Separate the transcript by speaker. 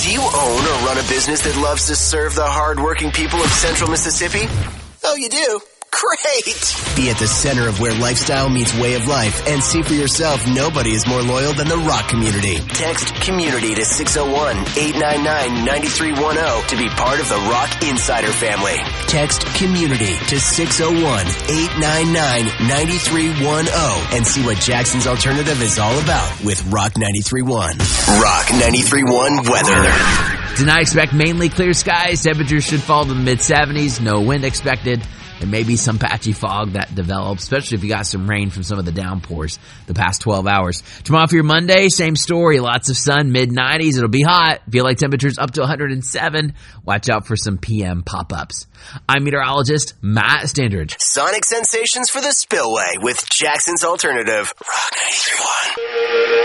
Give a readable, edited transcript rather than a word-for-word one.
Speaker 1: Do you own or run a business that loves to serve the hardworking people of Central Mississippi? Oh, you do? Great! Be at the center of where lifestyle meets way of life and see for yourself nobody is more loyal than the Rock community. Text community to 601-899-9310 to be part of the Rock Insider family. Text community to 601-899-9310 and see what Jackson's Alternative is all about with Rock 93.1. Rock 93.1 weather.
Speaker 2: Tonight, expect mainly clear skies. Temperatures should fall to the mid-70s. No wind expected. There may be some patchy fog that develops, especially if you got some rain from some of the downpours the past 12 hours. Tomorrow for your Monday, same story. Lots of sun, mid-90s. It'll be hot. Feel like temperatures up to 107. Watch out for some PM pop-ups. I'm meteorologist Matt Standridge.
Speaker 1: Sonic sensations for the spillway with Jackson's Alternative. Rock 93.1.